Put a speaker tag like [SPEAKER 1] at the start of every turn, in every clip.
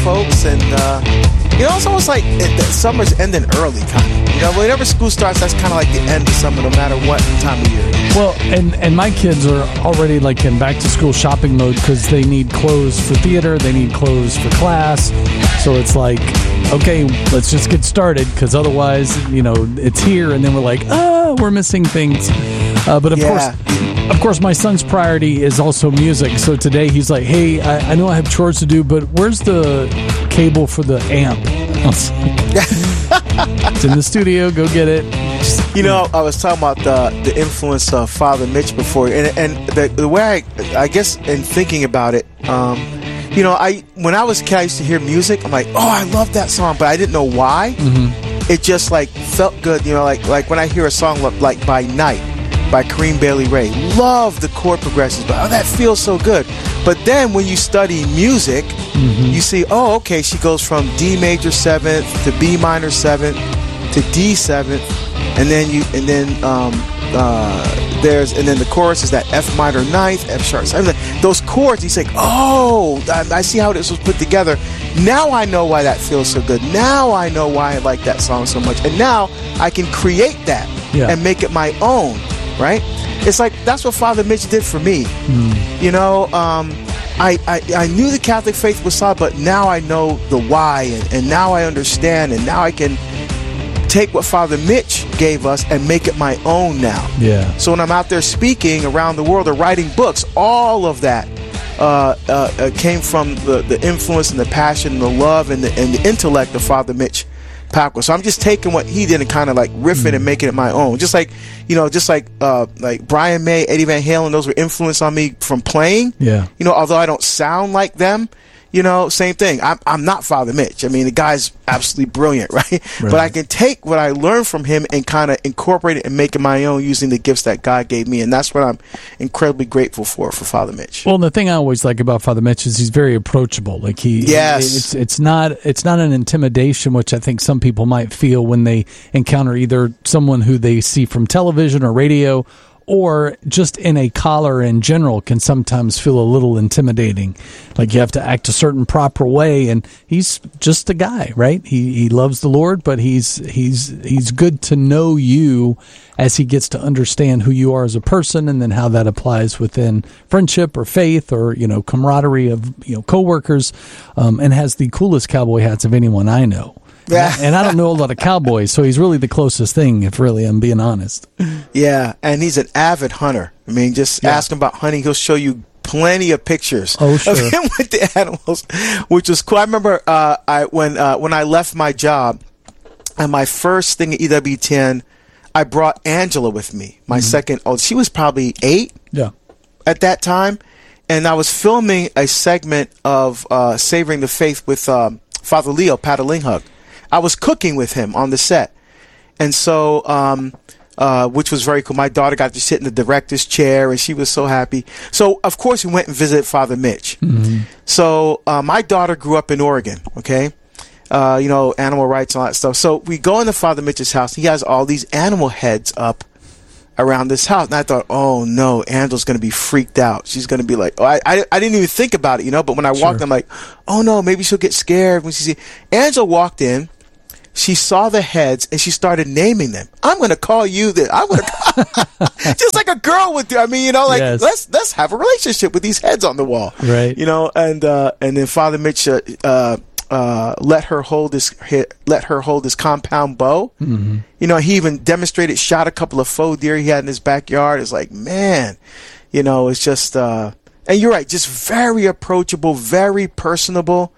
[SPEAKER 1] folks, and it's almost like the summer's ending early, kind of. Whenever school starts, that's kind of like the end of summer, no matter what time of year it is.
[SPEAKER 2] Well, and my kids are already like in back to school shopping mode because they need clothes for theater, they need clothes for class. So it's like, okay, let's just get started because otherwise, it's here, and then we're like, we're missing things. But of course, my son's priority is also music. So today he's like, hey, I know I have chores to do, but where's the cable for the amp? I was like, it's in the studio. Go get it.
[SPEAKER 1] I was talking about the influence of Father Mitch before, and the way I guess in thinking about it, when I was a kid, I used to hear music. I'm like, oh, I love that song, but I didn't know why. Mm-hmm. It just like felt good, like when I hear a song like By Night by Kareem Bailey Ray, love the chord progressions, but that feels so good. But then when you study music, mm-hmm. you see, okay, she goes from D major 7th to B minor 7th to D 7th, and then the chorus is that F minor 9th, F sharp 7th. Those chords, you say, I see how this was put together. Now I know why that feels so good. Now I know why I like that song so much. And now I can create that and make it my own, right? It's like, that's what Father Mitch did for me. I knew the Catholic faith was solid, but now I know the why, and now I understand, and now I can take what Father Mitch gave us and make it my own now. Yeah. So when I'm out there speaking around the world or writing books, all of that came from the influence and the passion and the love and the intellect of Father Mitch Pacwa. So I'm just taking what he did and kind of like riffing and making it my own. Just like Brian May, Eddie Van Halen, those were influence on me from playing. Yeah. Although I don't sound like them, same thing. I'm not Father Mitch. I mean, the guy's absolutely brilliant, right? But I can take what I learned from him and kind of incorporate it and make it my own using the gifts that God gave me. And that's what I'm incredibly grateful for Father Mitch.
[SPEAKER 2] Well, the thing I always like about Father Mitch is he's very approachable. Like it's not an intimidation, which I think some people might feel when they encounter either someone who they see from television or radio, or just in a collar in general can sometimes feel a little intimidating. Like you have to act a certain proper way, and he's just a guy, right? He loves the Lord, but he's good to know you as he gets to understand who you are as a person, and then how that applies within friendship or faith or, camaraderie of, coworkers, and has the coolest cowboy hats of anyone I know. Yeah. And I don't know a lot of cowboys, so he's really the closest thing, if really I'm being honest.
[SPEAKER 1] Yeah, and he's an avid hunter. I mean, just ask him about hunting. He'll show you plenty of pictures of him with the animals, which was cool. I remember when I left my job, and my first thing at EWTN, I brought Angela with me, my second old. She was probably 8 at that time, and I was filming a segment of Savoring the Faith with Father Leo Patalinghug. I was cooking with him on the set. And so, which was very cool. My daughter got to sit in the director's chair, and she was so happy. So, of course, we went and visited Father Mitch. Mm-hmm. So, my daughter grew up in Oregon, okay? Animal rights and all that stuff. So, we go into Father Mitch's house. He has all these animal heads up around this house. And I thought, oh, no, Angela's going to be freaked out. She's going to be like, I didn't even think about it, but when I walked in, I'm like, oh, no, maybe she'll get scared when she see. Angela walked in. She saw the heads, and she started naming them. I'm going to call you this. I'm going to just like a girl would do. I mean, let's have a relationship with these heads on the wall, right? And then Father Mitch let her hold his compound bow. Mm-hmm. He even demonstrated, shot a couple of faux deer he had in his backyard. It's like, man, it's just and you're right, just very approachable, very personable.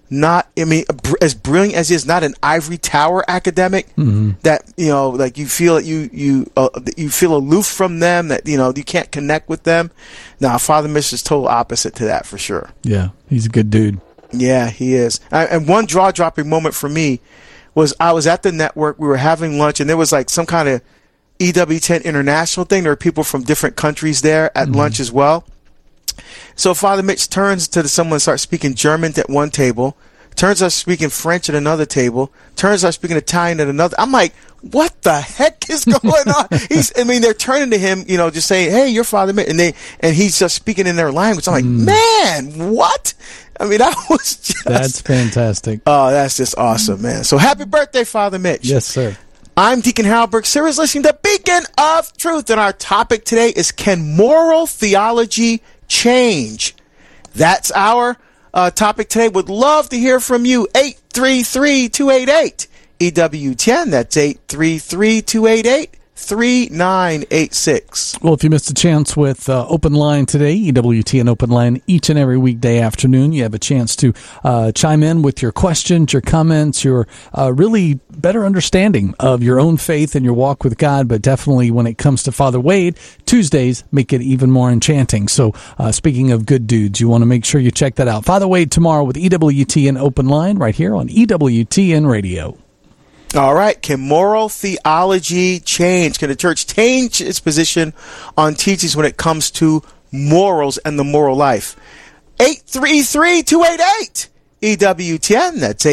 [SPEAKER 1] As brilliant as he is, not an ivory tower academic that, like you feel you feel aloof from them, that, you can't connect with them. Now, Father Mitch is total opposite to that for sure.
[SPEAKER 2] Yeah, he's a good dude.
[SPEAKER 1] Yeah, he is. And one jaw-dropping moment for me was I was at the network, we were having lunch, and there was like some kind of EWTN international thing. There were people from different countries there at lunch as well. So Father Mitch turns to someone and starts speaking German at one table, Turns out speaking French at another table. Turns out speaking Italian at another. I'm like, what the heck is going on? They're turning to him, just saying, hey, your father, and he's just speaking in their language. I'm like, man, what? That was just...
[SPEAKER 2] That's fantastic.
[SPEAKER 1] Oh, that's just awesome, man. So happy birthday, Father Mitch.
[SPEAKER 2] Yes, sir.
[SPEAKER 1] I'm Deacon Harold Burke Sirius, listening to Beacon of Truth, and our topic today is, can moral theology change? That's our topic today. Would love to hear from you. 833-288 EWTN. That's 833-288-3986.
[SPEAKER 2] Well, if you missed a chance with Open Line today, EWTN Open Line, each and every weekday afternoon, you have a chance to chime in with your questions, your comments, your really better understanding of your own faith and your walk with God. But definitely when it comes to Father Wade, Tuesdays make it even more enchanting. So speaking of good dudes, you want to make sure you check that out. Father Wade tomorrow with EWTN Open Line right here on EWTN Radio.
[SPEAKER 1] All right. Can moral theology change? Can the church change its position on teachings when it comes to morals and the moral life? 833-288 EWTN. That's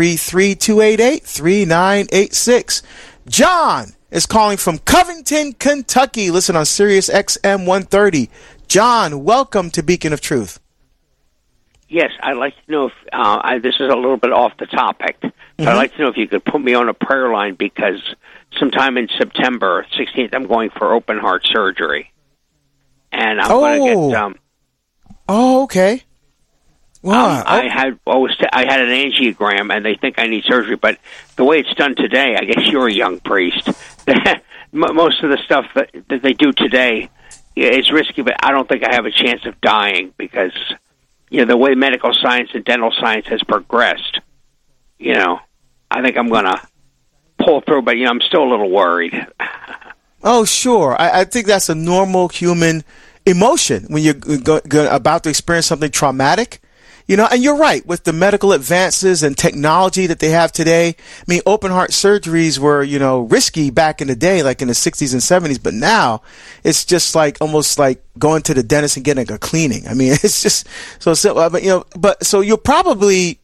[SPEAKER 1] 833-288-3986. John is calling from Covington, Kentucky. Listen on Sirius XM 130. John, welcome to Beacon of Truth.
[SPEAKER 3] Yes, I'd like to know if this is a little bit off the topic. So I'd like to know if you could put me on a prayer line, because sometime in September 16th, I'm going for open heart surgery. And I'm going to get...
[SPEAKER 1] okay. Wow.
[SPEAKER 3] I had an angiogram, and they think I need surgery, but the way it's done today, I guess you're a young priest. Most of the stuff that they do today is risky, but I don't think I have a chance of dying, because the way medical science and dental science has progressed, I think I'm going to pull through, but, I'm still a little worried.
[SPEAKER 1] Oh, sure. I think that's a normal human emotion when you're about to experience something traumatic. And you're right, with the medical advances and technology that they have today. Open heart surgeries were, risky back in the day, like in the 60s and 70s, but now it's just almost like going to the dentist and getting a cleaning. It's just so simple. But so you probably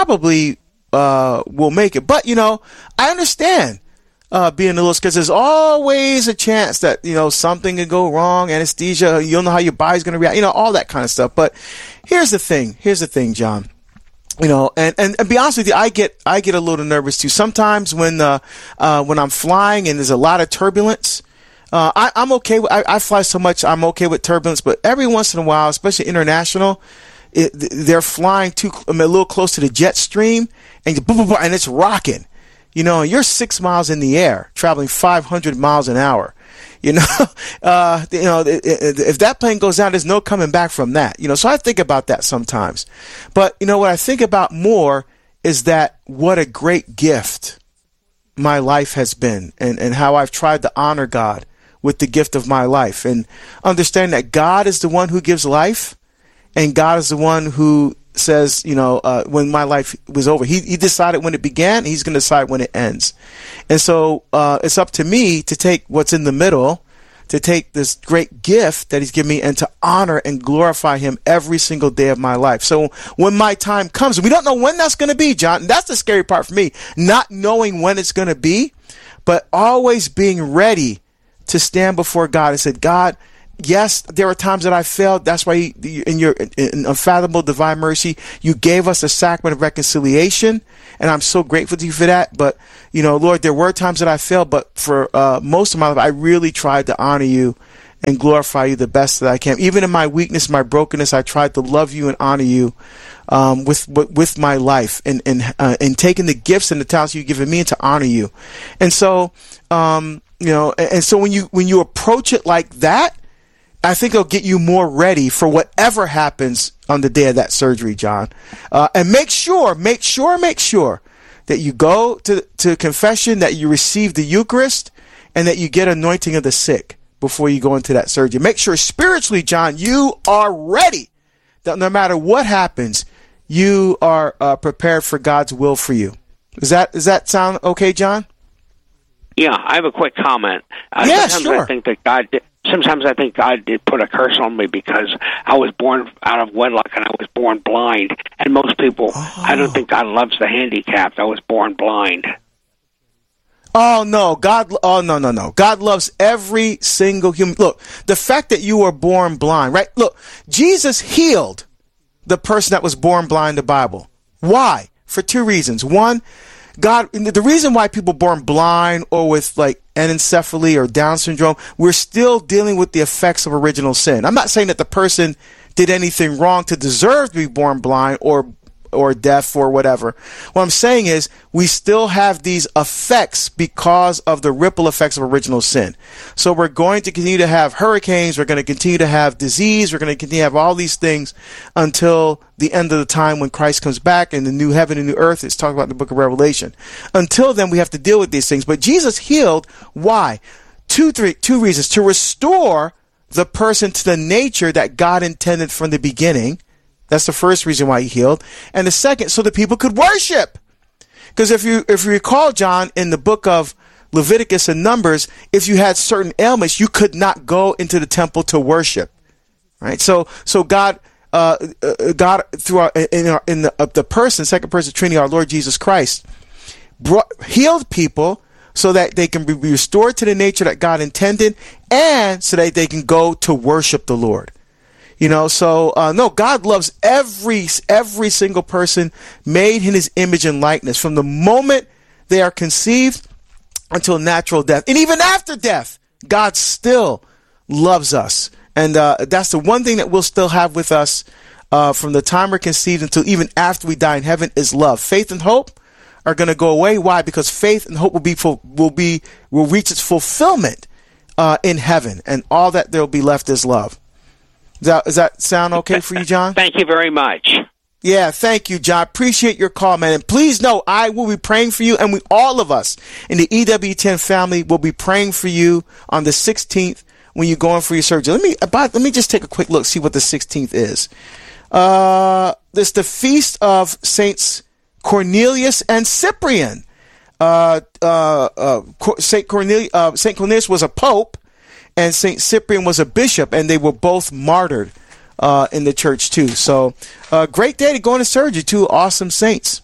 [SPEAKER 1] will make it. But, I understand being a little scared. There's always a chance that, something could go wrong, anesthesia, you don't know how your body's going to react, all that kind of stuff. But here's the thing, John. And be honest with you, I get a little nervous too. Sometimes when I'm flying and there's a lot of turbulence, I'm okay. I fly so much, I'm okay with turbulence. But every once in a while, especially international, they're flying a little close to the jet stream, and it's rocking. You're 6 miles in the air, traveling 500 miles an hour. If that plane goes down, there's no coming back from that. So I think about that sometimes. But, what I think about more is that what a great gift my life has been, and how I've tried to honor God with the gift of my life, and understand that God is the one who gives life, and God is the one who says, when my life was over, he decided when it began, he's going to decide when it ends. And so it's up to me to take what's in the middle, to take this great gift that he's given me, and to honor and glorify him every single day of my life. So when my time comes, and we don't know when that's going to be, John, and that's the scary part for me, not knowing when it's going to be, but always being ready to stand before God and say, God, yes, there are times that I failed. That's why in your unfathomable divine mercy, you gave us a sacrament of reconciliation, and I'm so grateful to you for that. But, Lord, there were times that I failed, but for most of my life, I really tried to honor you and glorify you the best that I can. Even in my weakness, my brokenness, I tried to love you and honor you with my life, and taking the gifts and the talents you've given me, and to honor you. And so, and so when you approach it like that, I think it'll get you more ready for whatever happens on the day of that surgery, John. And make sure that you go to confession, that you receive the Eucharist, and that you get anointing of the sick before you go into that surgery. Make sure spiritually, John, you are ready, that no matter what happens, you are prepared for God's will for you. Does that sound okay, John?
[SPEAKER 3] Yeah, I have a quick comment.
[SPEAKER 1] Yeah, sure.
[SPEAKER 3] I think that God sometimes I think God did put a curse on me because I was born out of wedlock and I was born blind. And most people, I don't think God loves the handicapped. I was born blind.
[SPEAKER 1] Oh, no. No. God loves every single human. Look, the fact that you were born blind, right? Look, Jesus healed the person that was born blind in the Bible. Why? For two reasons. One, the reason why people born blind or with like anencephaly or Down syndrome, we're still dealing with the effects of original sin. I'm not saying that the person did anything wrong to deserve to be born blind or deaf or whatever. What I'm saying is we still have these effects because of the ripple effects of original sin. So we're going to continue to have hurricanes. We're going to continue to have disease. We're going to continue to have all these things until the end of the time when Christ comes back and the new heaven and new earth. It's talking about in the book of Revelation. Until then, we have to deal with these things. But Jesus healed. Why? Two reasons. To restore the person to the nature that God intended from the beginning. That's the first reason why he healed. And the second, so that people could worship. Because if you recall, John, in the book of Leviticus and Numbers, if you had certain ailments, you could not go into the temple to worship. Right? So God through the person, second person Trinity, our Lord Jesus Christ, healed people so that they can be restored to the nature that God intended, and so that they can go to worship the Lord. No, God loves every single person made in his image and likeness from the moment they are conceived until natural death. And even after death, God still loves us. And that's the one thing that we'll still have with us from the time we're conceived until even after we die in heaven is love. Faith and hope are going to go away. Why? Because faith and hope will reach its fulfillment in heaven, and all that there will be left is love. Does that sound okay for you, John?
[SPEAKER 3] Thank you very much.
[SPEAKER 1] Yeah, thank you, John. Appreciate your call, man. And please know, I will be praying for you, and all of us in the EWTN family will be praying for you on the 16th when you're going for your surgery. Let me just take a quick look, see what the 16th is. This the feast of Saints Cornelius and Cyprian. Saint Cornelius was a pope, and St. Cyprian was a bishop, and they were both martyred in the church too. So great day to go into surgery. Two awesome saints.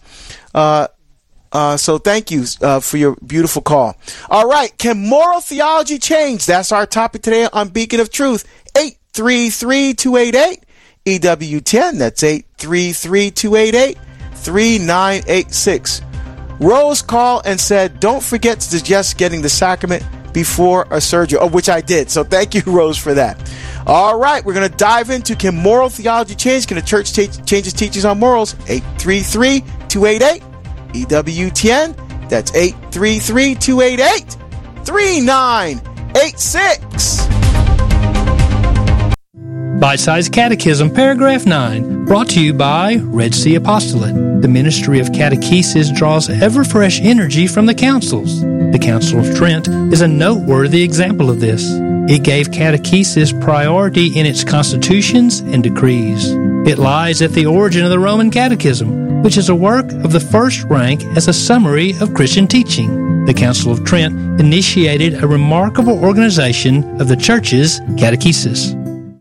[SPEAKER 1] So thank you for your beautiful call. All right. Can moral theology change? That's our topic today on Beacon of Truth. 833-288 EWTN. That's 833-288-3986. Rose called and said, don't forget to suggest getting the sacrament before a surgery, which I did. So thank you, Rose, for that. All right, we're going to dive into, can moral theology change? Can the church change its teachings on morals? 833-288 EWTN. That's 833-288-3986.
[SPEAKER 4] Bite-Sized Catechism, Paragraph 9, brought to you by Red Sea Apostolate. The ministry of catechesis draws ever-fresh energy from the councils. The Council of Trent is a noteworthy example of this. It gave catechesis priority in its constitutions and decrees. It lies at the origin of the Roman Catechism, which is a work of the first rank as a summary of Christian teaching. The Council of Trent initiated a remarkable organization of the Church's catechesis.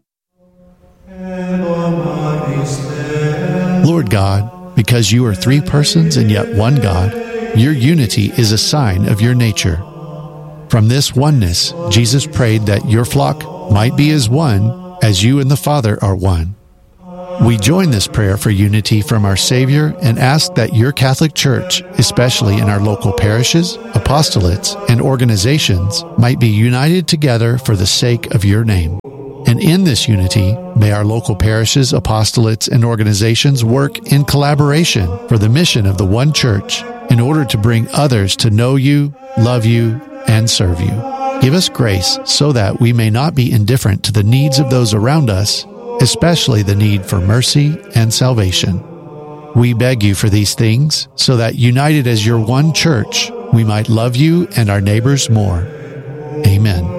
[SPEAKER 5] Lord God, because you are three persons and yet one God, your unity is a sign of your nature. From this oneness, Jesus prayed that your flock might be as one as you and the Father are one. We join this prayer for unity from our Savior and ask that your Catholic Church, especially in our local parishes, apostolates, and organizations, might be united together for the sake of your name. And in this unity, may our local parishes, apostolates, and organizations work in collaboration for the mission of the one church in order to bring others to know you, love you, and serve you. Give us grace so that we may not be indifferent to the needs of those around us, especially the need for mercy and salvation. We beg you for these things so that, united as your one church, we might love you and our neighbors more. Amen.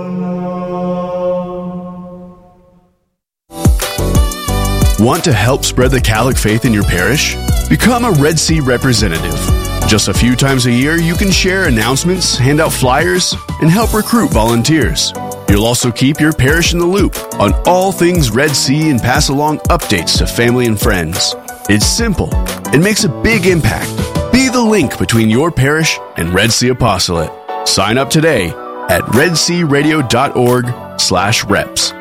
[SPEAKER 6] Want to help spread the Catholic faith in your parish? Become a Red Sea representative. Just a few times a year, you can share announcements, hand out flyers, and help recruit volunteers. You'll also keep your parish in the loop on all things Red Sea and pass along updates to family and friends. It's simple. It makes a big impact. Be the link between your parish and Red Sea Apostolate. Sign up today at redsearadio.org/reps.